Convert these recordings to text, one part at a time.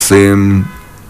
same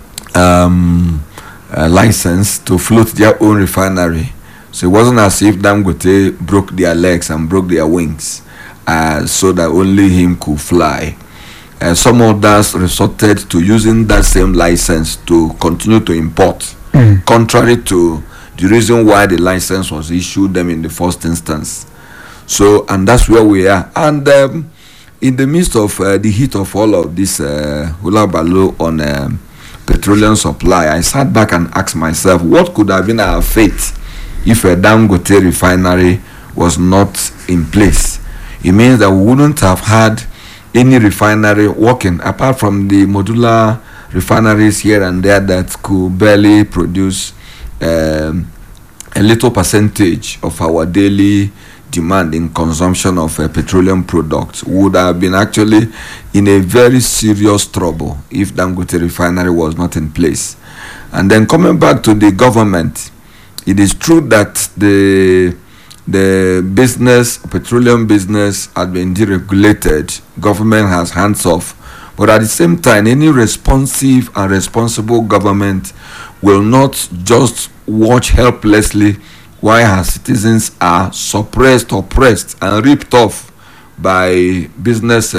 license to float their own refinery. So it wasn't as if Dangote broke their legs and broke their wings, so that only him could fly. Some others resorted to using that same license to continue to import, contrary to the reason why the license was issued them in the first instance. So, and that's where we are. And in the midst of the heat of all of this hula baloo on petroleum supply, I sat back and asked myself, what could have been our fate if a Dangote refinery was not in place? It means that we wouldn't have had any refinery working apart from the modular refineries here and there that could barely produce a little percentage of our daily demand in consumption of petroleum products. Would have been actually in a very serious trouble if Dangote refinery was not in place. And then coming back to the government, it is true that the business, petroleum business, has been deregulated. Government has hands off. But at the same time, any responsive and responsible government will not just watch helplessly while our citizens are suppressed, oppressed, and ripped off by business,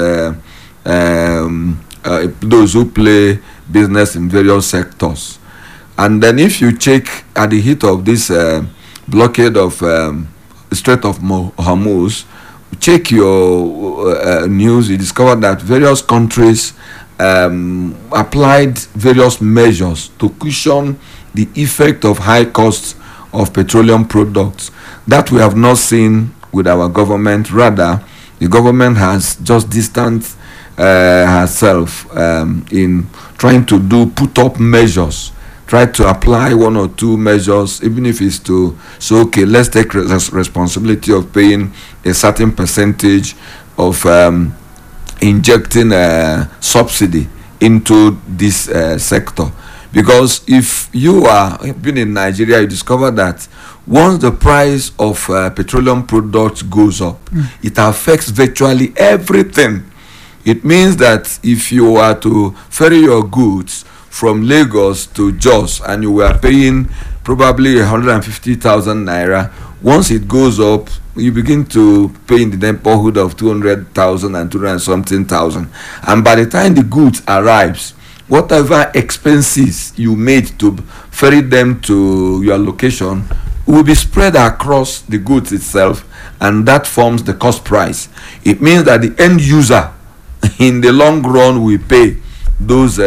those who play business in various sectors. And then if you check at the heat of this blockade of Strait of Hormuz, check your news, you discover that various countries applied various measures to cushion the effect of high costs of petroleum products. That we have not seen with our government. Rather, the government has just distanced herself in trying to put up measures, try to apply one or two measures, even if it's to say, okay, let's take responsibility of paying a certain percentage of injecting subsidy into this sector. Because if you are been in Nigeria, you discover that once the price of petroleum products goes up, it affects virtually everything. It means that if you are to ferry your goods from Lagos to Jos and you were paying probably 150,000 naira, once it goes up, you begin to pay in the neighborhood of 200,000 and 200 and something thousand. And by the time the goods arrives, whatever expenses you made to ferry them to your location will be spread across the goods itself, and that forms the cost price. It means that the end user in the long run will pay those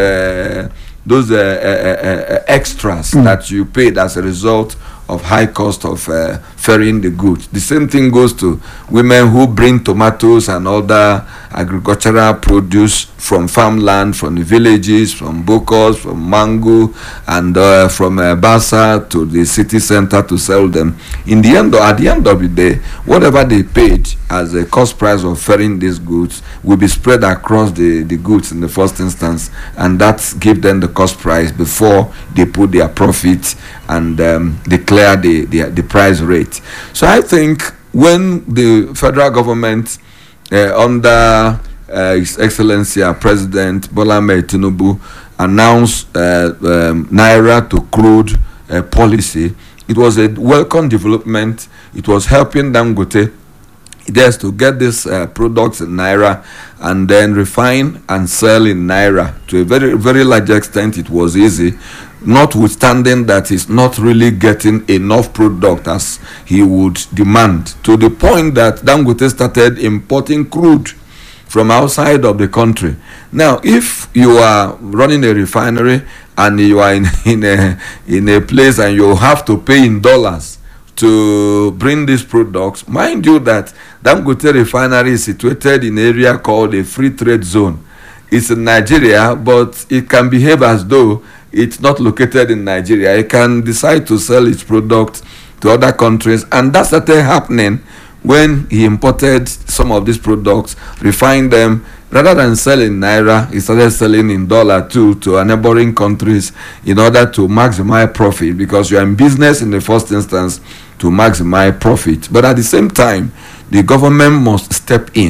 extras that you paid as a result of high cost of ferrying the goods. The same thing goes to women who bring tomatoes and other agricultural produce from farmland, from the villages, from Bokos, from Mango, and from Basa to the city center to sell them. At the end of the day, whatever they paid as a cost price of ferrying these goods will be spread across the goods in the first instance, and that gives them the cost price before they put their profit and declare the price rate. So I think when the federal government under His Excellency President Bola Ahmed Tinubu announced Naira to crude policy, it was a welcome development. It was helping Dangote to get these products in Naira and then refine and sell in Naira. To a very, very large extent, it was easy, notwithstanding that he's not really getting enough product as he would demand, to the point that Dangote started importing crude from outside of the country. Now, if you are running a refinery and you are in a place and you have to pay in dollars to bring these products, mind you that Dangote refinery is situated in an area called a free trade zone. It's in Nigeria, but it can behave as though it's not located in Nigeria. It can decide to sell its product to other countries, and that started happening when he imported some of these products, refined them. Rather than selling Naira, he started selling in dollar too to neighboring countries in order to maximize profit, because you are in business in the first instance to maximize profit. But at the same time, the government must step in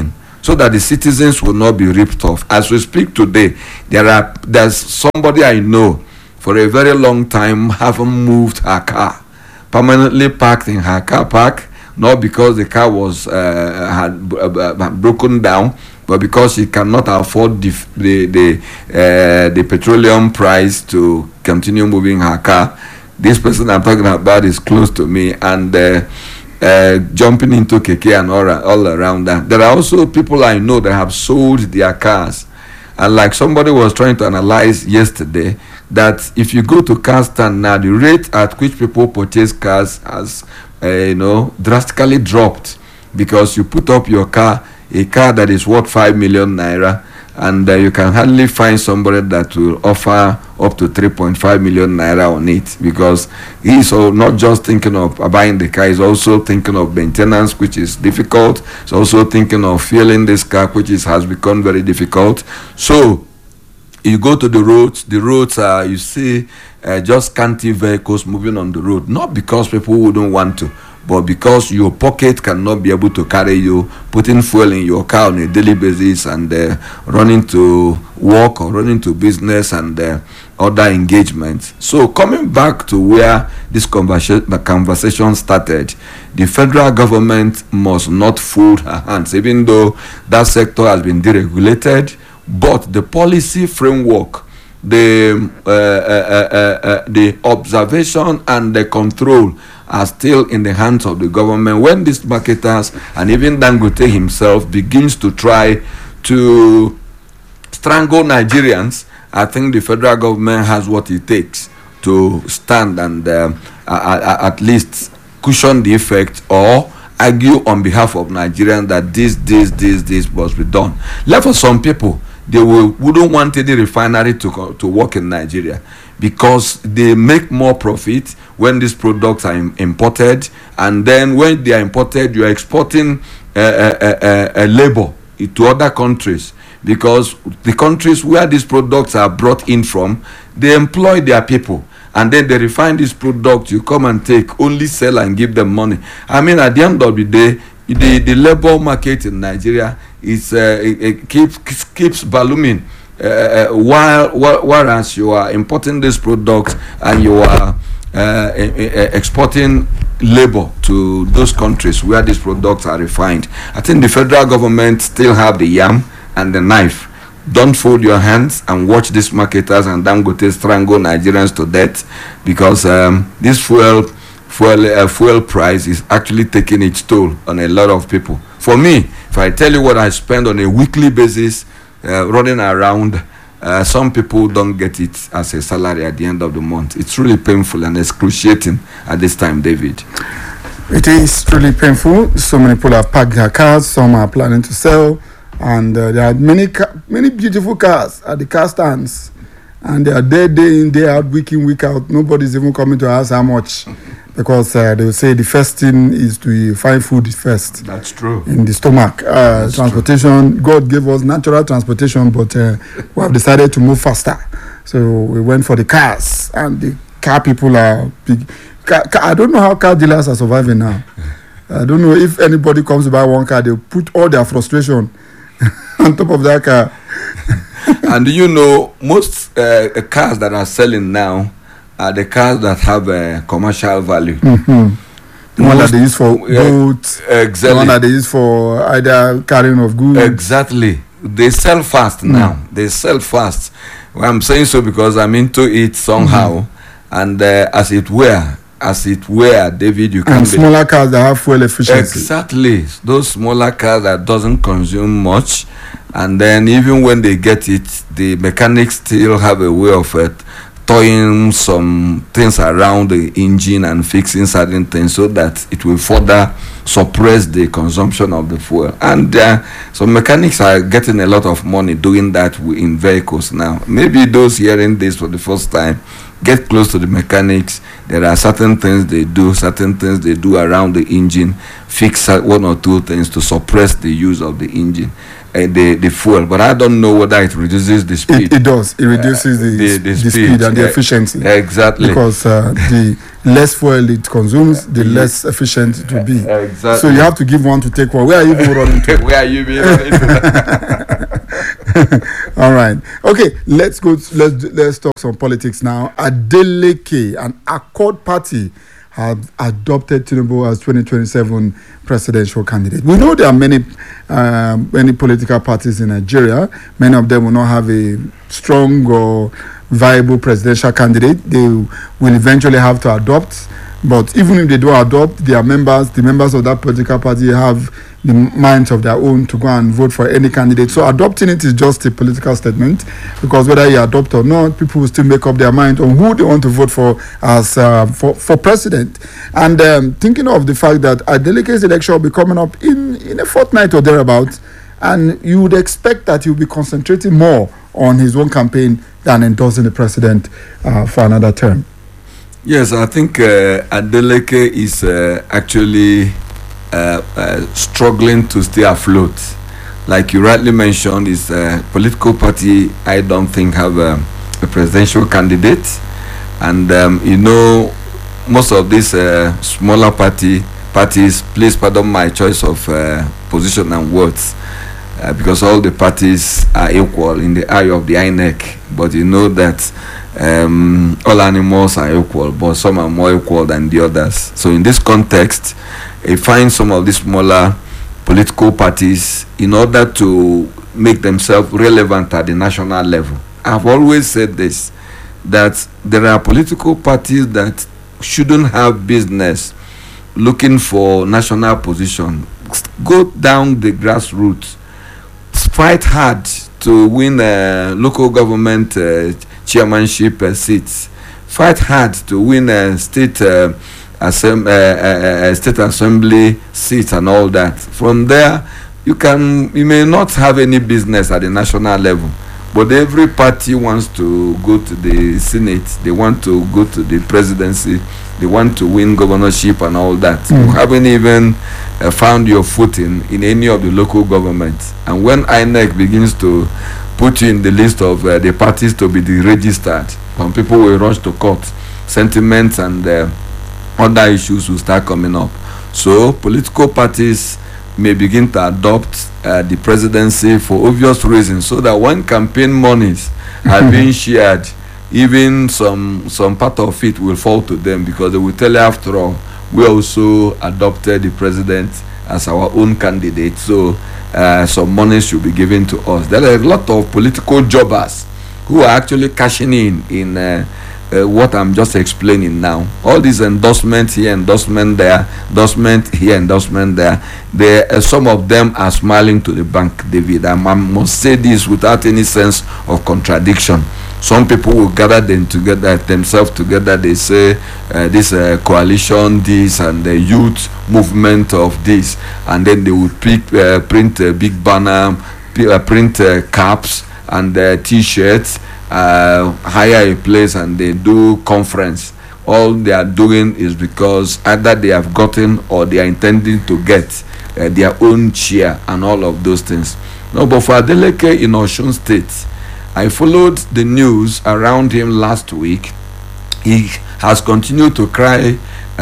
so that the citizens will not be ripped off. As we speak today, there's somebody I know for a very long time haven't moved her car, permanently parked in her car park, not because the car was had broken down, but because she cannot afford the petroleum price to continue moving her car. This person I'm talking about is close to me, and jumping into keke and all around that. There are also people I know that have sold their cars, and like somebody was trying to analyze yesterday, that if you go to car stand now, the rate at which people purchase cars has drastically dropped, because you put up your car, a car that is worth 5 million naira, and you can hardly find somebody that will offer up to 3.5 million naira on it, because he's not just thinking of buying the car, he's also thinking of maintenance, which is difficult. He's also thinking of fueling this car, which has become very difficult. So you go to the roads are, you see just scanty vehicles moving on the road, not because people wouldn't want to, but because your pocket cannot be able to carry you, putting fuel in your car on a daily basis, and running to work or running to business and other engagements. So coming back to where this conversation started, the federal government must not fold her hands, even though that sector has been deregulated. But the policy framework, the observation and the control are still in the hands of the government. When these marketers and even Dangote himself begins to try to strangle Nigerians, I think the federal government has what it takes to stand and at least cushion the effect, or argue on behalf of Nigerians that this must be done. Left for some people, they wouldn't want any refinery to work in Nigeria, because they make more profit when these products are imported, and then when they are imported, you are exporting labor to other countries, because the countries where these products are brought in from, they employ their people, and then they refine this product, you come and take, only sell and give them money. I mean, at the end of the day, the labor market in Nigeria is it keeps ballooning, whereas you are importing these products and you are exporting labor to those countries where these products are refined. I think the federal government still have the yam and the knife. Don't fold your hands and watch these marketers and Dangote strangle Nigerians to death, because this fuel price is actually taking its toll on a lot of people. For me, if I tell you what I spend on a weekly basis running around, some people don't get it as a salary at the end of the month. It's really painful and excruciating at this time, David. It is truly painful. So many people have packed their cars, some are planning to sell, and there are many beautiful cars at the car stands, and they are there day in, day out, week in, week out. Nobody's even coming to ask how much, because they will say the first thing is to find food first. That's true. In the stomach. Transportation, true. God gave us natural transportation, but we have decided to move faster. So we went for the cars, and the car people are big. I don't know how car dealers are surviving now. I don't know if anybody comes to buy one car, they'll put all their frustration on top of that car. And most cars that are selling now are the cars that have a commercial value. Mm-hmm. The one that they use for boats, exactly. The one that they use for either carrying of goods. Exactly. They sell fast now. They sell fast. Well, I'm saying so because I'm into it somehow. And as it were, David, you can. And smaller cars that have fuel efficiency. Exactly. Those smaller cars that doesn't consume much. And then even when they get it, the mechanics still have a way of towing some things around the engine and fixing certain things so that it will further suppress the consumption of the fuel. And so mechanics are getting a lot of money doing that in vehicles now. Maybe those hearing this for the first time, get close to the mechanics. There are certain things they do around the engine, fix one or two things to suppress the use of the engine. The fuel, but I don't know whether it reduces the speed. It does. It reduces the speed and the efficiency. Exactly. Because the less fuel it consumes, the less efficient it will be. Exactly. So you have to give one to take one. Where are you even running to? Where are you being running to? All right. Okay, let's talk some politics now. Adeleke, an Accord party, have adopted Tinubu as 2027 presidential candidate. We know there are many political parties in Nigeria. Many of them will not have a strong or viable presidential candidate. They will eventually have to adopt. But even if they do adopt, the members of that political party have the minds of their own to go and vote for any candidate. So adopting it is just a political statement, because whether you adopt or not, people will still make up their mind on who they want to vote for as for president. And thinking of the fact that Adeleke's election will be coming up in a fortnight or thereabouts, and you would expect that he'll be concentrating more on his own campaign than endorsing the president for another term. Yes, I think Adeleke is actually struggling to stay afloat. Like you rightly mentioned, his political party, I don't think, have a presidential candidate. And most of these smaller parties, please pardon my choice of position and words, because all the parties are equal in the eye of the INEC. But you know that all animals are equal, but some are more equal than the others. So in this context, I find some of these smaller political parties, in order to make themselves relevant at the national level. I've always said this, that there are political parties that shouldn't have business looking for national position. Go down the grassroots, fight hard to win local government chairmanship seats, fight hard to win state assembly seats and all that. From there, you may not have any business at the national level, but every party wants to go to the Senate, they want to go to the presidency, they want to win governorship and all that. You haven't even found your footing in any of the local governments. And when INEC begins to put you in the list of the parties to be deregistered, some people will rush to court. Sentiments and other issues will start coming up. So political parties may begin to adopt the presidency for obvious reasons, so that when campaign monies are being shared, even some part of it will fall to them, because they will tell you, after all, we also adopted the president as our own candidate, so some money should be given to us. There are a lot of political jobbers who are actually cashing in what I'm just explaining now. All these endorsements here, endorsement there, endorsement here, endorsement there. Some of them are smiling to the bank, David. I must say this without any sense of contradiction. Some people will gather themselves together. They say this coalition, this, and the youth movement of this, and then they would print a big banner, print caps and T-shirts, hire a place, and they do conference. All they are doing is because either they have gotten or they are intending to get their own share and all of those things. No, but for Adeleke in Osun State, I followed the news around him last week. He has continued to cry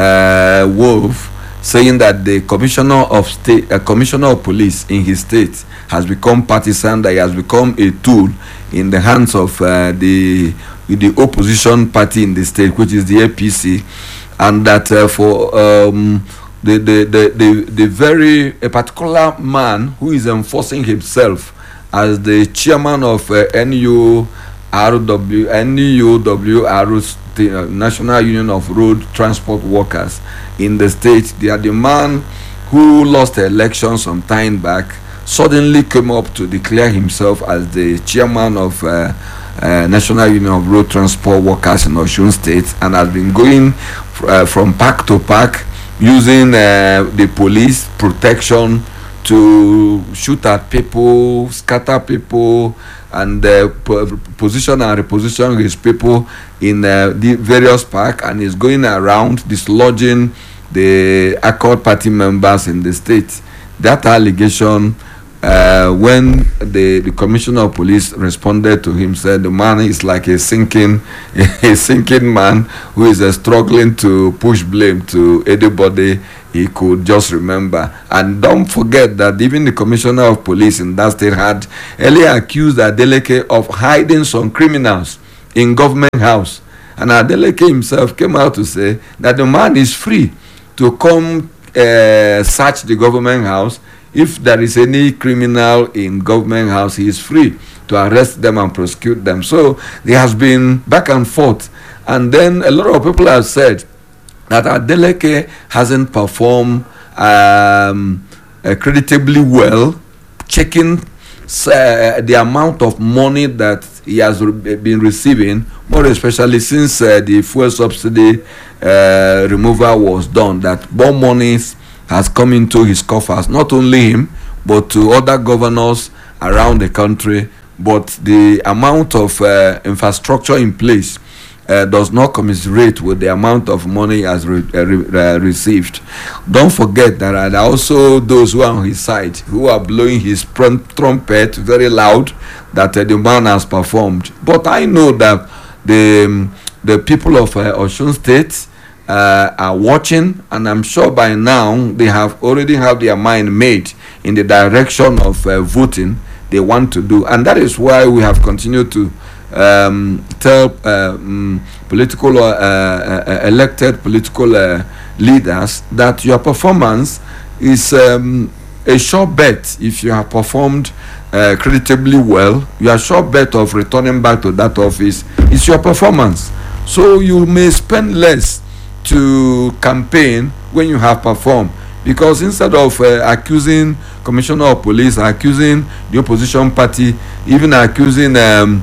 wolf, saying that the commissioner of police in his state has become partisan, that he has become a tool in the hands of the opposition party in the state, which is the APC, and that for a particular man who is enforcing himself as the chairman of NUWR, National Union of Road Transport Workers in the state. They are the man who lost the election some time back, suddenly came up to declare himself as the chairman of National Union of Road Transport Workers in Osun State, and has been going from park to park, using the police protection to shoot at people, scatter people, and position and reposition his people in the various parks, and is going around dislodging the Accord party members in the state. That allegation when the commissioner of police responded to him, said the man is like a sinking man who is struggling to push blame to anybody he could just remember. And don't forget that even the commissioner of police in that state had earlier accused Adeleke of hiding some criminals in government house, and Adeleke himself came out to say that the man is free to come search the government house. If there is any criminal in government house, he is free to arrest them and prosecute them. So there has been back and forth. And then a lot of people have said that Adeleke hasn't performed creditably well, checking the amount of money that he has been receiving, more especially since the fuel subsidy removal was done, that more money has come into his coffers, not only him, but to other governors around the country. But the amount of infrastructure in place does not commiserate with the amount of money he has received. Don't forget that there are also those who are on his side, who are blowing his trumpet very loud that the man has performed. But I know that the people of Osun State are watching, and I'm sure by now they have already have their mind made in the direction of voting they want to do. And that is why we have continued to tell political elected political leaders that your performance is a sure bet. If you have performed creditably well, you are sure bet of returning back to that office. It's your performance. So you may spend less to campaign when you have performed, because instead of accusing commissioner of police, accusing the opposition party, even accusing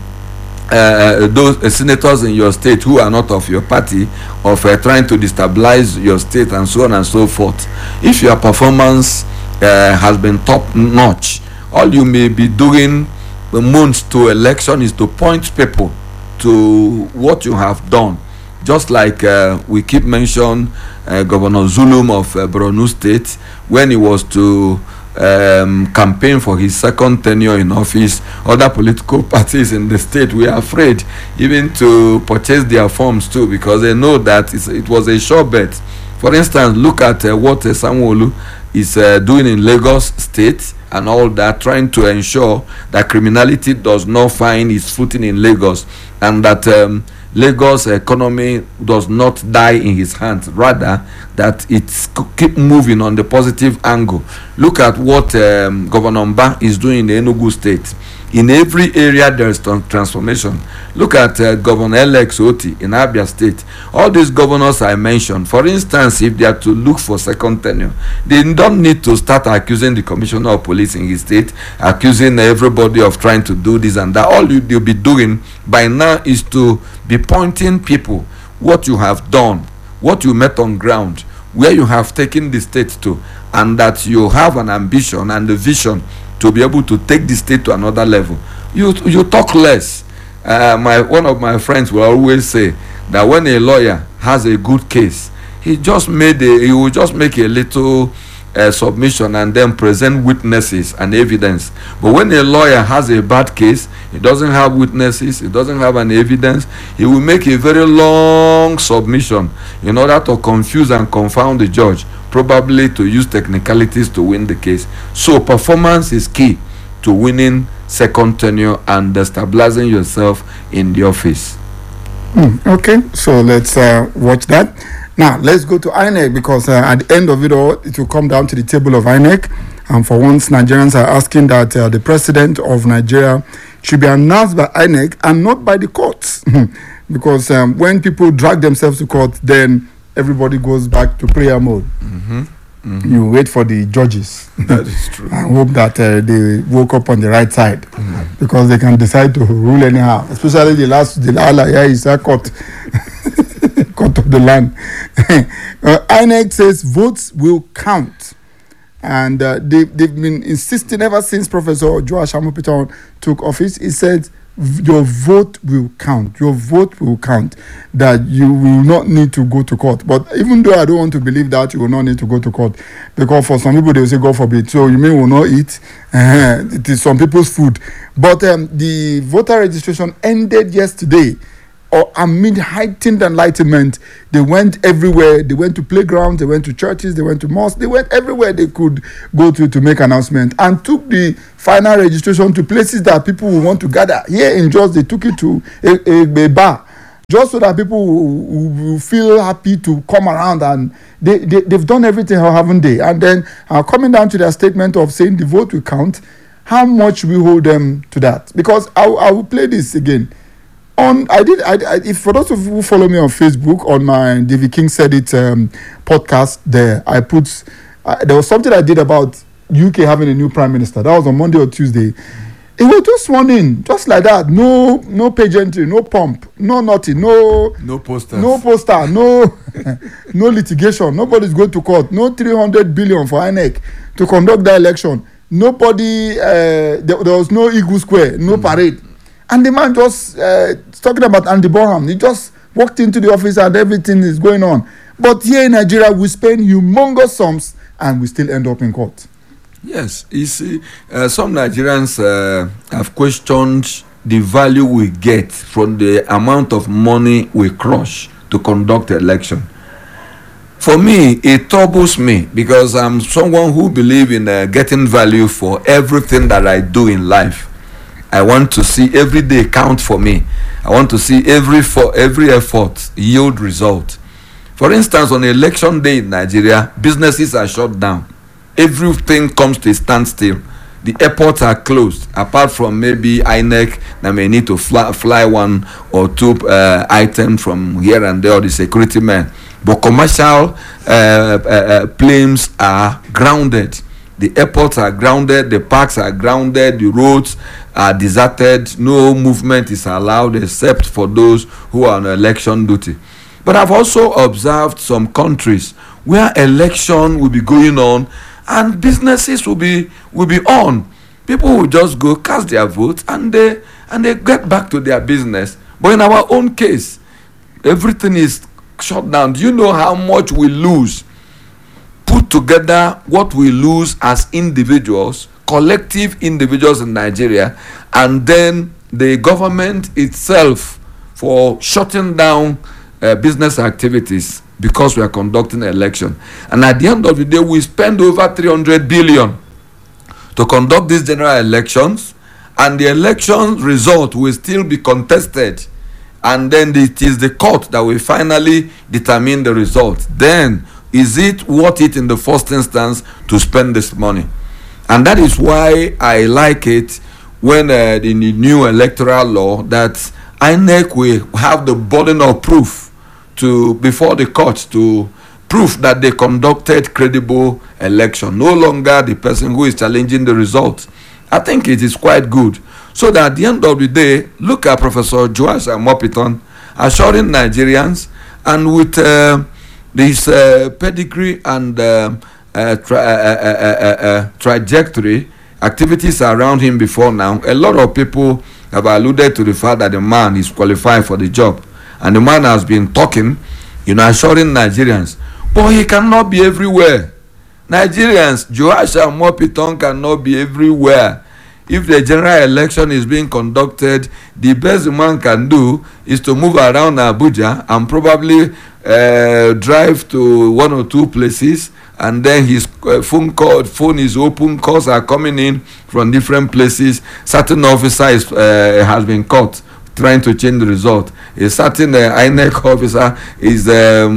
those senators in your state who are not of your party of trying to destabilize your state and so on and so forth, if your performance has been top notch, all you may be doing the months to election is to point people to what you have done. Just like we keep mentioning Governor Zulum of Borno State, when he was to campaign for his second tenure in office, other political parties in the state were afraid even to purchase their forms too, because they know that it was a sure bet. For instance, look at what Sanwo-Olu is doing in Lagos State and all that, trying to ensure that criminality does not find its footing in Lagos, and that Lagos economy does not die in his hands, rather that it keep moving on the positive angle. Look at what Governor Mba is doing in the Enugu State. In every area there is transformation. Look at Governor Alex Oti in Abia State. All these governors I mentioned, for instance, if they are to look for second tenure, they don't need to start accusing the commissioner of police in his state, accusing everybody of trying to do this and that. All you'll be doing by now is to be pointing people what you have done, what you met on ground, where you have taken the state to, and that you have an ambition and a vision to be able to take the state to another level. You talk less. One of my friends will always say that when a lawyer has a good case, he will just make a little submission and then present witnesses and evidence. But when a lawyer has a bad case, he doesn't have witnesses, he doesn't have an evidence, he will make a very long submission in order to confuse and confound the judge, probably to use technicalities to win the case. So performance is key to winning second tenure and stabilizing yourself in the office. Okay, so let's watch that. Now let's go to INEC, because at the end of it all, it will come down to the table of INEC. And for once, Nigerians are asking that the president of Nigeria should be announced by INEC and not by the courts. Because when people drag themselves to court, then everybody goes back to prayer mode. You wait for the judges. That is true. I hope that they woke up on the right side, because they can decide to rule anyhow. Especially the court, court of the land. INEC says votes will count, and they've been insisting ever since Professor Joash Amopitan took office. He said your vote will count. Your vote will count. That you will not need to go to court. But even though I don't want to believe that, you will not need to go to court, because for some people they will say, God forbid. So you may will not eat. It is some people's food. But the voter registration ended yesterday. Or amid heightened enlightenment, they went everywhere. They went to playgrounds, they went to churches, they went to mosques, they went everywhere they could go to make announcement, and took the final registration to places that people will want to gather. Here in Jos, they took it to a bar, just so that people will feel happy to come around, and they've done everything, haven't they? And then coming down to their statement of saying the vote will count, how much we hold them to that? Because I will play this again. If for those of you who follow me on Facebook, on my David King Said It podcast, there was something I did about UK having a new prime minister. That was on Monday or Tuesday. It was just sworn in, just like that. No pageantry, no pomp, no nothing, no posters, no poster, no litigation. Nobody's going to court. No 300 billion for INEC to conduct the election. Nobody. There was no Eagle Square, no parade. And the man just talking about Andy Bonham. He just walked into the office and everything is going on. But here in Nigeria, we spend humongous sums and we still end up in court. Yes, you see, some Nigerians have questioned the value we get from the amount of money we crush to conduct the election. For me, it troubles me because I'm someone who believes in getting value for everything that I do in life. I want to see every day count for me. I want to see every effort yield result. For instance, on election day in Nigeria, businesses are shut down. Everything comes to a standstill. The airports are closed, apart from maybe INEC that may need to fly one or two items from here and there, the security men. But commercial planes are grounded. The airports are grounded, the parks are grounded, the roads are deserted. No movement is allowed except for those who are on election duty. But I've also observed some countries where election will be going on and businesses will be on. People will just go cast their votes and they get back to their business. But in our own case, everything is shut down. Do you know how much we lose? Put together what we lose as individuals, collective individuals in Nigeria, and then the government itself for shutting down business activities because we are conducting an election. And at the end of the day, we spend over 300 billion to conduct these general elections, and the election result will still be contested. And then it is the court that will finally determine the result. Then, is it worth it in the first instance to spend this money? And that is why I like it when in the new electoral law that INEC will have the burden of proof before the court to prove that they conducted credible election. No longer the person who is challenging the result. I think it is quite good. So that at the end of the day, look at Professor Joash Amopitan assuring Nigerians, and with this pedigree and trajectory, activities around him before now, a lot of people have alluded to the fact that the man is qualified for the job. And the man has been talking, assuring Nigerians. But he cannot be everywhere. Nigerians, Joash Amopitan cannot be everywhere. If the general election is being conducted, the best the man can do is to move around Abuja and probably drive to one or two places, and then his phone is open, calls are coming in from different places. Certain officer has been caught trying to change the result. A certain INEC officer is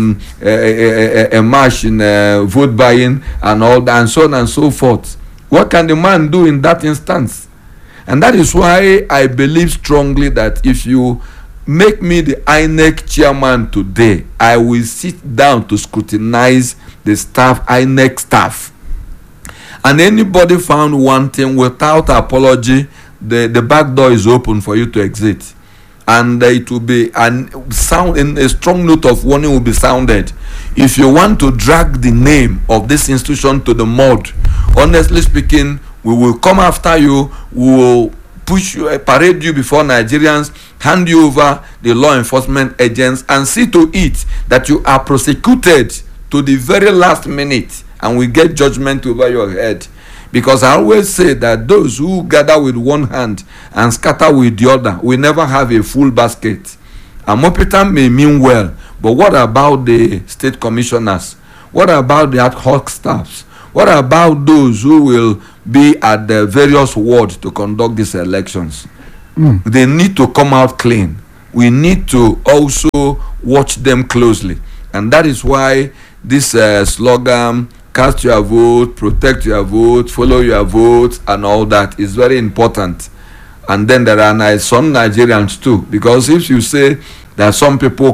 a march in vote buying and all that, and so on and so forth. What can the man do in that instance? And that is why I believe strongly that if you make me the INEC chairman today, I will sit down to scrutinize the staff, INEC staff. And anybody found wanting without apology, the back door is open for you to exit. And it will be a strong note of warning will be sounded. If you want to drag the name of this institution to the mud, honestly speaking, we will come after you. We will push you, parade you before Nigerians, hand you over the law enforcement agents, and see to it that you are prosecuted to the very last minute, and we get judgment over your head. Because I always say that those who gather with one hand and scatter with the other will never have a full basket. Amopitan may mean well, but what about the state commissioners? What about the ad hoc staffs? What about those who will be at the various wards to conduct these elections? They need to come out clean. We need to also watch them closely. And that is why this slogan, cast your vote, protect your vote, follow your vote, and all that is very important. And then there are some Nigerians too, because if you say that some people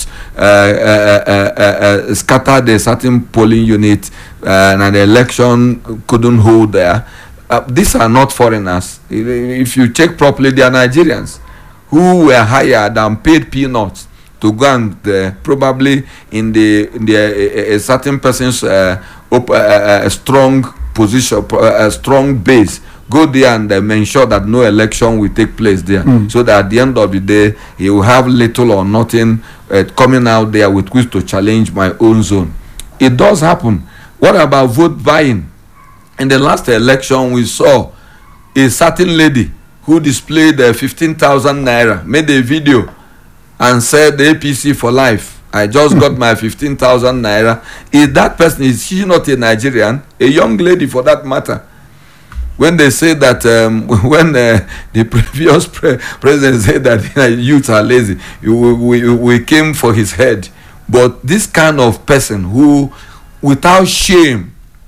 scattered a certain polling unit and an election couldn't hold there, these are not foreigners. If you check properly, they are Nigerians who were hired and paid peanuts to go and probably in a certain person's strong position, a strong base, go there and ensure that no election will take place there, so that at the end of the day he will have little or nothing coming out there with which to challenge my own zone. It does happen. What about vote buying? In the last election, we saw a certain lady who displayed 15,000 naira, made a video and said, the APC for life, I just got my 15,000 naira. Is she not a Nigerian? A young lady for that matter. When they say that, when the previous president said that youth are lazy, we came for his head. But this kind of person who, without shame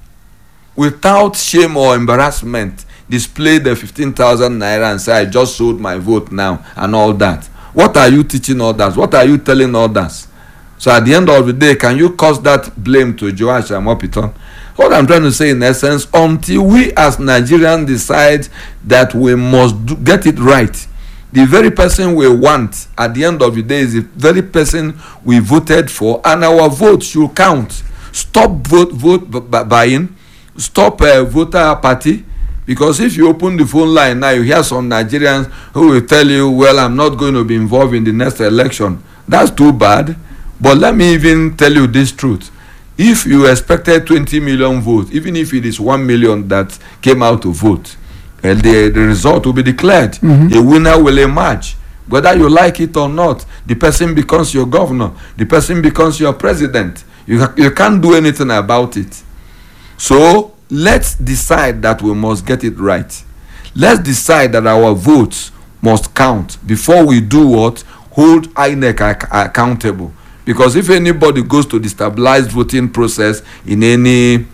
or embarrassment, displayed the 15,000 naira and said, I just sold my vote now, and all that. What are you teaching others? What are you telling others? So at the end of the day, can you cause that blame to Joash Amopitan? What I'm trying to say in essence, until we as Nigerians decide that we must get it right, the very person we want at the end of the day is the very person we voted for, and our vote should count. Stop vote buying, stop voter party, because if you open the phone line now, you hear some Nigerians who will tell you, well, I'm not going to be involved in the next election. That's too bad. But let me even tell you this truth. If you expected 20 million votes, even if it is 1 million that came out to vote, the result will be declared. A winner will emerge. Whether you like it or not, the person becomes your governor. The person becomes your president. You can't do anything about it. So let's decide that we must get it right. Let's decide that our votes must count before we do what? Hold INEC accountable. Because if anybody goes to the stabilized voting process in any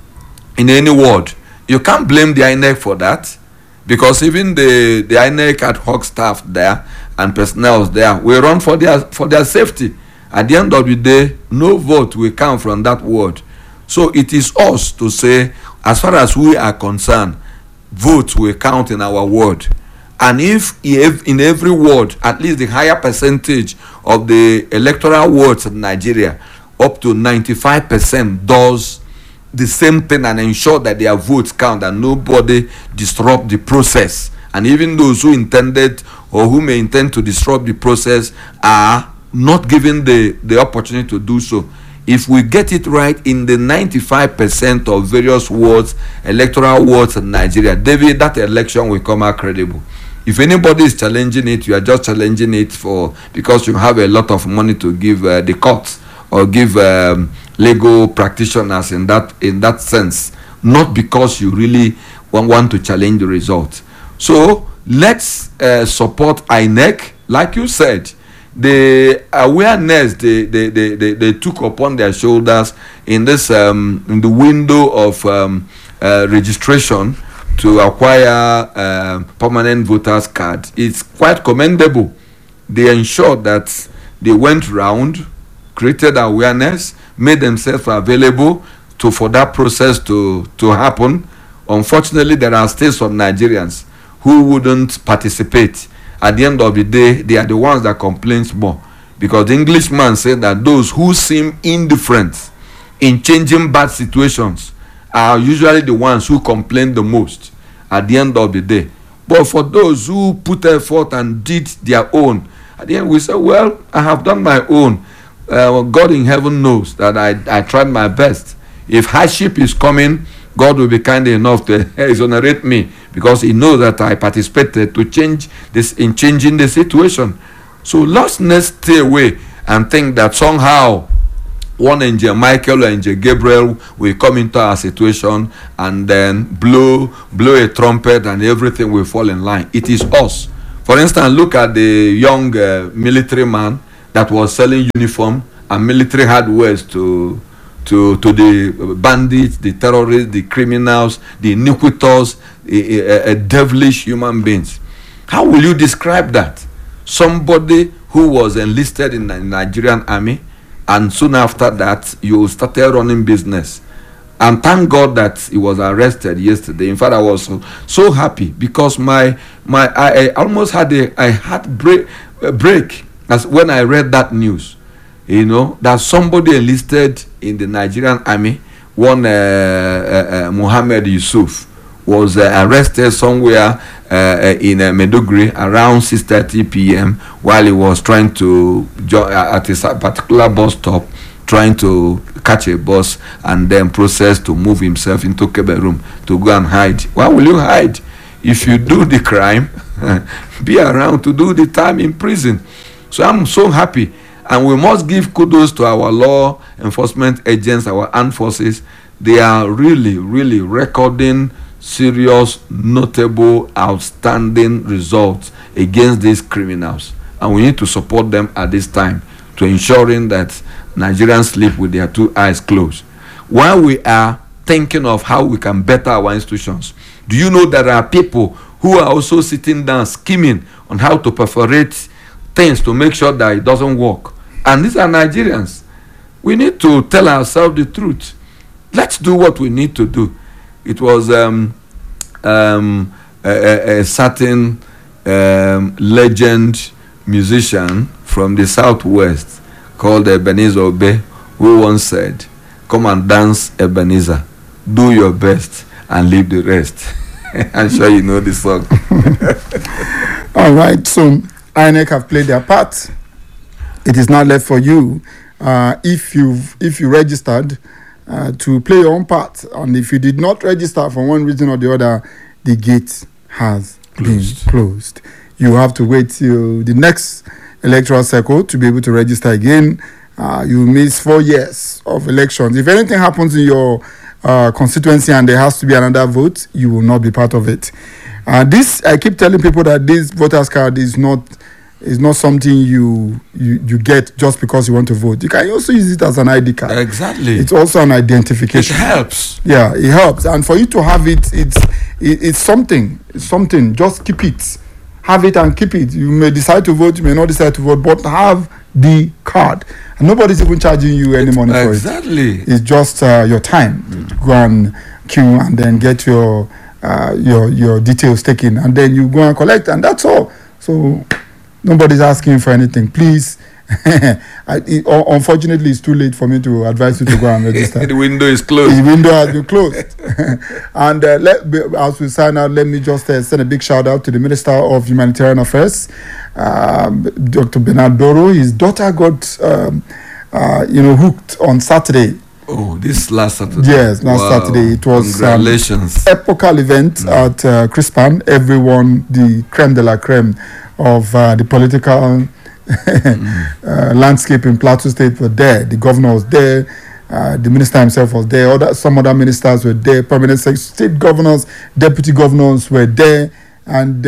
ward, you can't blame the INEC for that. Because even the INEC ad hoc staff there and personnel there will run for their safety. At the end of the day, no vote will come from that ward. So it is us to say, as far as we are concerned, votes will count in our ward. And if in every ward, at least the higher percentage of the electoral wards in Nigeria, up to 95%, does the same thing and ensure that their votes count and nobody disrupt the process. And even those who intended or who may intend to disrupt the process are not given the opportunity to do so. If we get it right in the 95% of various wards, electoral wards in Nigeria, David, that election will come out credible. If anybody is challenging it, you are just challenging it because you have a lot of money to give the courts or give legal practitioners in that sense, not because you really want to challenge the result. So let's support INEC, like you said. The awareness they took upon their shoulders in this in the window of registration to acquire permanent voters card, it's quite commendable. They ensured that they went round, created awareness, made themselves available for that process to happen. Unfortunately, there are still some Nigerians who wouldn't participate. At the end of the day, they are the ones that complain more, because the Englishman said that those who seem indifferent in changing bad situations are usually the ones who complain the most at the end of the day. But for those who put effort and did their own, at the end we say, well, I have done my own. God in heaven knows that I tried my best. If hardship is coming, God will be kind enough to exonerate me, because he knows that I participated to change this, in changing the situation. So let's not stay away and think that somehow one angel Michael or angel Gabriel will come into our situation and then blow a trumpet and everything will fall in line. It is us. For instance, look at the young military man that was selling uniform and military hardware to the bandits, the terrorists, the criminals, the iniquitous, devilish human beings. How will you describe that? Somebody who was enlisted in the Nigerian army, and soon after that you started running business. And thank God that he was arrested yesterday. In fact, I was so happy, because I almost had a heartbreak break as when I read that news. You know, that somebody enlisted in the Nigerian army, one Muhammad Yusuf, was arrested somewhere in Maiduguri around 6:30 p.m. while he was trying to at a particular bus stop, trying to catch a bus and then process to move himself into Keberum to go and hide. Why will you hide? If you do the crime, be around to do the time in prison. So I'm so happy. And we must give kudos to our law enforcement agents, our armed forces. They are really, really recording serious, notable, outstanding results against these criminals. And we need to support them at this time to ensuring that Nigerians sleep with their two eyes closed. While we are thinking of how we can better our institutions, do you know there are people who are also sitting down scheming on how to perforate things to make sure that it doesn't work? And these are Nigerians. We need to tell ourselves the truth. Let's do what we need to do. It was a certain legend musician from the Southwest called Ebenezer Obey, who once said, "Come and dance, Ebenezer. Do your best and leave the rest." I'm sure you know the song. All right, so INEC have played their part. It is now left for you, if you registered, to play your own part. And if you did not register for one reason or the other, the gate has been closed. You have to wait till the next electoral cycle to be able to register again. You miss 4 years of elections. If anything happens in your constituency and there has to be another vote, you will not be part of it. This, I keep telling people that this voters card is not something you get just because you want to vote. You can also use it as an ID card. Exactly. It's also an identification. It helps. Yeah, it helps. And for you to have it, it's something. It's something. Just keep it. Have it and keep it. You may decide to vote, you may not decide to vote, but have the card. And nobody's even charging you any money for it. Exactly. It's just your time. Go and queue and then get your details taken, and then you go and collect, and that's all. So nobody's asking for anything. Please, unfortunately, it's too late for me to advise you to go and register. The window is closed. The window has been closed. And as we sign out, let me just send a big shout out to the Minister of Humanitarian Affairs, Dr. Bernard Doro. His daughter got, hooked on Saturday. Oh, this last Saturday. Yes, last Saturday. It was congratulations. Epochal event at Crispan. Everyone, the creme de la creme of the political landscape in Plateau State were there. The governor was there. The minister himself was there. Some other ministers were there. Permanent state governors, deputy governors were there. And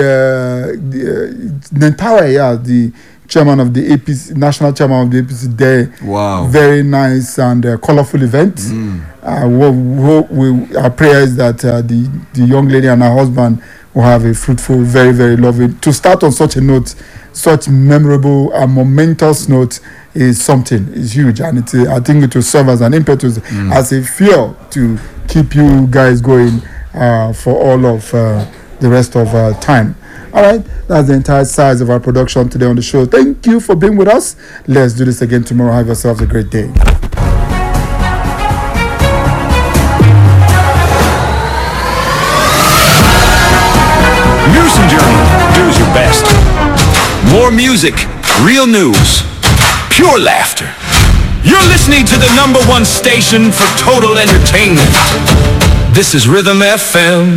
the entire, the chairman of the APC, national chairman of the APC there. Wow. Very nice and colorful event. Our prayer is that the young lady and her husband will have a fruitful, very, very loving. To start on such a note, such memorable and momentous note is something. It's huge, and I think it will serve as an impetus, as a fuel to keep you guys going for all of the rest of time. All right, that's the entire size of our production today on the show. Thank you for being with us. Let's do this again tomorrow. Have yourselves a great day. News and More music, real news, pure laughter. You're listening to the #1 station for total entertainment. This is Rhythm FM.